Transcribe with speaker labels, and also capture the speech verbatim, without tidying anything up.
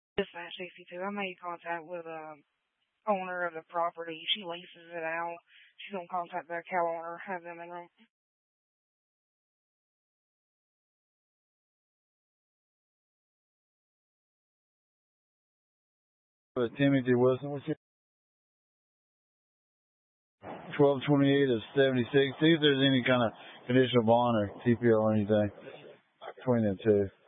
Speaker 1: Dispatch sixty-two. I made contact with a owner of the property. She leases it out. She's gonna contact the cow owner, have them in room.
Speaker 2: But Timothy Wilson, what's your twelve twenty-eight of seventy-six? See if there's any kind of conditional bond or T P O or anything between them two.